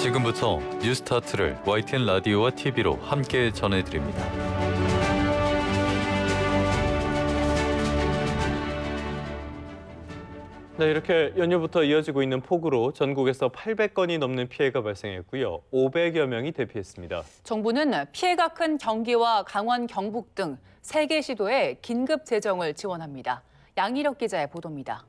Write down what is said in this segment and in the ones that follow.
지금부터 뉴스타트를 YTN 라디오와 TV로 함께 전해드립니다. 네, 이렇게 연휴부터 이어지고 있는 폭우로 전국에서 800건이 넘는 피해가 발생했고요. 500여 명이 대피했습니다. 정부는 피해가 큰 경기와 강원, 경북 등 3개 시도에 긴급 재정을 지원합니다. 양희력 기자의 보도입니다.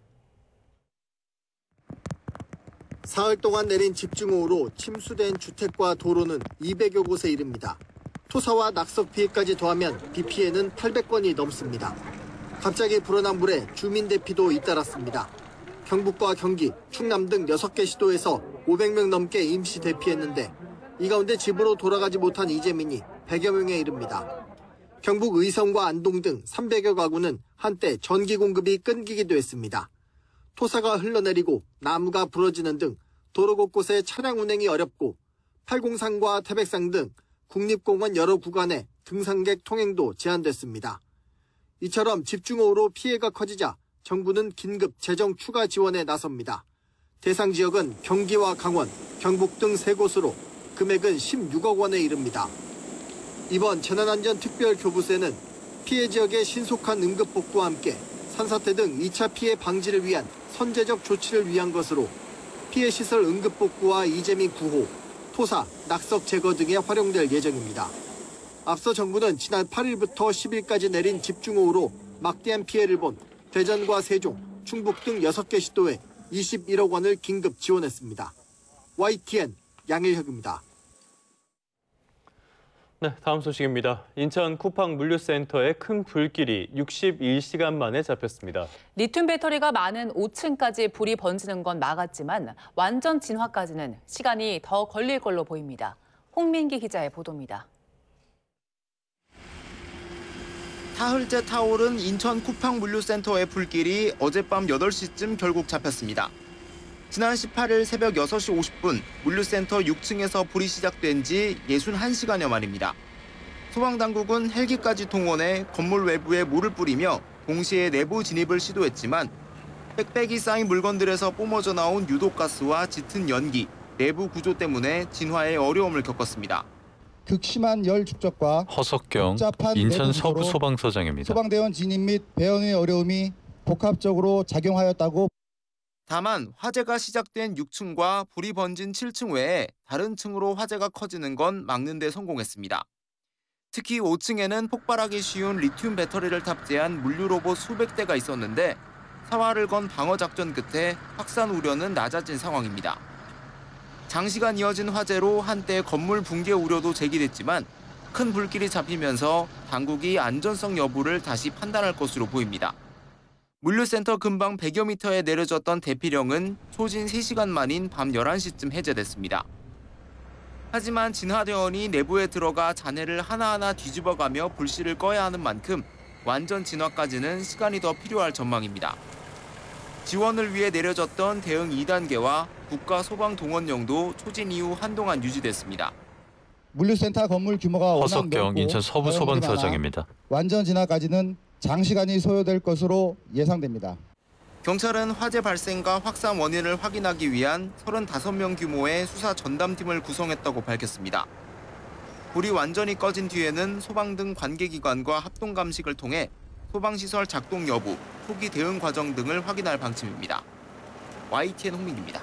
사흘 동안 내린 집중호우로 침수된 주택과 도로는 200여 곳에 이릅니다. 토사와 낙석 피해까지 더하면 비 피해는 800건이 넘습니다. 갑자기 불어난 물에 주민 대피도 잇따랐습니다. 경북과 경기, 충남 등 6개 시도에서 500명 넘게 임시 대피했는데 이 가운데 집으로 돌아가지 못한 이재민이 100여 명에 이릅니다. 경북 의성과 안동 등 300여 가구는 한때 전기 공급이 끊기기도 했습니다. 토사가 흘러내리고 나무가 부러지는 등 도로 곳곳에 차량 운행이 어렵고 팔공산과 태백산 등 국립공원 여러 구간에 등산객 통행도 제한됐습니다. 이처럼 집중호우로 피해가 커지자 정부는 긴급 재정 추가 지원에 나섭니다. 대상 지역은 경기와 강원, 경북 등 3곳으로 금액은 16억 원에 이릅니다. 이번 재난안전특별교부세는 피해 지역의 신속한 응급복구와 함께 산사태 등 2차 피해 방지를 위한 선제적 조치를 위한 것으로 피해시설 응급복구와 이재민 구호, 토사, 낙석 제거 등에 활용될 예정입니다. 앞서 정부는 지난 8일부터 10일까지 내린 집중호우로 막대한 피해를 본 대전과 세종, 충북 등 6개 시도에 21억 원을 긴급 지원했습니다. YTN 양일혁입니다. 네, 다음 소식입니다. 인천 쿠팡 물류센터에 큰 불길이 61시간 만에 잡혔습니다. 리튬 배터리가 많은 5층까지 불이 번지는 건 막았지만 완전 진화까지는 시간이 더 걸릴 걸로 보입니다. 홍민기 기자의 보도입니다. 사흘째 타오른 인천 쿠팡 물류센터의 불길이 어젯밤 8시쯤 결국 잡혔습니다. 지난 18일 새벽 6시 50분 물류센터 6층에서 불이 시작된 지 61시간여 만입니다. 소방당국은 헬기까지 동원해 건물 외부에 물을 뿌리며 동시에 내부 진입을 시도했지만 빽빽이 쌓인 물건들에서 뿜어져 나온 유독가스와 짙은 연기, 내부 구조 때문에 진화에 어려움을 겪었습니다. 극심한 열 축적과 허석경 복잡한 인천 내부 서부 구조로 소방서장입니다. 소방대원 진입 및 배원의 어려움이 복합적으로 작용하였다고. 다만 화재가 시작된 6층과 불이 번진 7층 외에 다른 층으로 화재가 커지는 건 막는 데 성공했습니다. 특히 5층에는 폭발하기 쉬운 리튬 배터리를 탑재한 물류 로봇 수백 대가 있었는데 사활을 건 방어 작전 끝에 확산 우려는 낮아진 상황입니다. 장시간 이어진 화재로 한때 건물 붕괴 우려도 제기됐지만 큰 불길이 잡히면서 당국이 안전성 여부를 다시 판단할 것으로 보입니다. 물류센터 근방 100여 미터에 내려졌던 대피령은 소진 3시간 만인 밤 11시쯤 해제됐습니다. 하지만 진화대원이 내부에 들어가 잔해를 하나하나 뒤집어가며 불씨를 꺼야 하는 만큼 완전 진화까지는 시간이 더 필요할 전망입니다. 지원을 위해 내려졌던 대응 2단계와 국가소방동원령도 초진 이후 한동안 유지됐습니다. 물류센터 건물 규모가 워낙 허석경 넓고 인천 서부 소방서장입니다. 완전 진화까지는 장시간이 소요될 것으로 예상됩니다. 경찰은 화재 발생과 확산 원인을 확인하기 위한 35명 규모의 수사 전담팀을 구성했다고 밝혔습니다. 불이 완전히 꺼진 뒤에는 소방 등 관계기관과 합동 감식을 통해 소방시설 작동 여부, 초기 대응 과정 등을 확인할 방침입니다. YTN 홍민기입니다.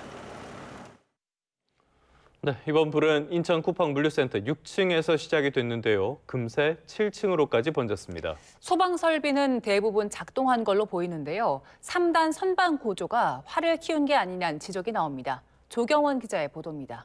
네, 이번 불은 인천 쿠팡 물류센터 6층에서 시작이 됐는데요. 금세 7층으로까지 번졌습니다. 소방 설비는 대부분 작동한 걸로 보이는데요. 3단 선반 고조가 화를 키운 게 아니냐는 지적이 나옵니다. 조경원 기자의 보도입니다.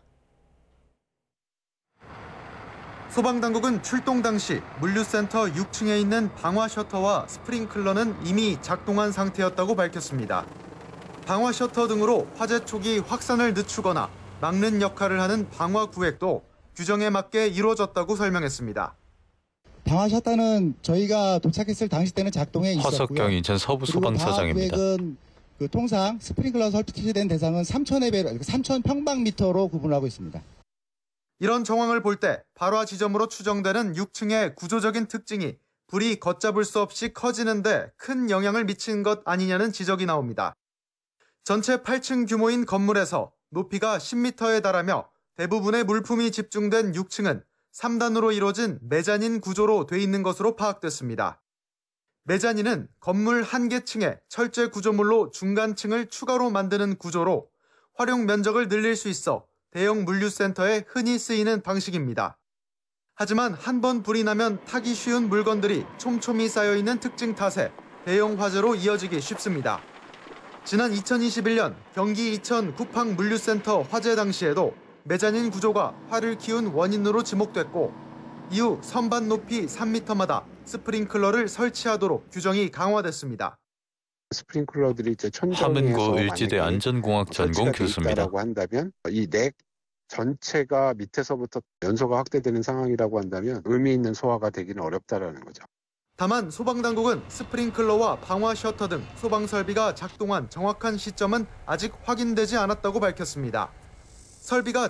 소방당국은 출동 당시 물류센터 6층에 있는 방화 셔터와 스프링클러는 이미 작동한 상태였다고 밝혔습니다. 방화 셔터 등으로 화재 초기 확산을 늦추거나 막는 역할을 하는 방화 구획도 규정에 맞게 이루어졌다고 설명했습니다. 방화 셔터는 저희가 도착했을 당시 때는 작동해 있었고요. 허석경 인천 서부 소방서장입니다. 방화 구획은 통상 스프링클러 설치된 대상은 3,000 평방미터로 구분하고 있습니다. 이런 정황을 볼 때 발화 지점으로 추정되는 6층의 구조적인 특징이 불이 걷잡을 수 없이 커지는데 큰 영향을 미친 것 아니냐는 지적이 나옵니다. 전체 8층 규모인 건물에서 높이가 10m에 달하며 대부분의 물품이 집중된 6층은 3단으로 이루어진 메자닌 구조로 돼 있는 것으로 파악됐습니다. 메자닌은 건물 한 개 층에 철제 구조물로 중간층을 추가로 만드는 구조로 활용 면적을 늘릴 수 있어 대형 물류센터에 흔히 쓰이는 방식입니다. 하지만 한 번 불이 나면 타기 쉬운 물건들이 촘촘히 쌓여있는 특징 탓에 대형 화재로 이어지기 쉽습니다. 지난 2021년 경기 이천 쿠팡 물류센터 화재 당시에도 메자닌 구조가 화를 키운 원인으로 지목됐고 이후 선반 높이 3m마다 스프링클러를 설치하도록 규정이 강화됐습니다. 스프링클러들이 이제 천정에서 하문고 일지대 만약에 안전공학 전공 설치가 돼 교수입니다. 있다라고 한다면 이 넥 전체가 밑에서부터 연소가 확대되는 상황이라고 한다면 의미 있는 소화가 되기는 어렵다라는 거죠. 다만 소방당국은 스프링클러와 방화 셔터 등 소방 설비가 작동한 정확한 시점은 아직 확인되지 않았다고 밝혔습니다. 설비가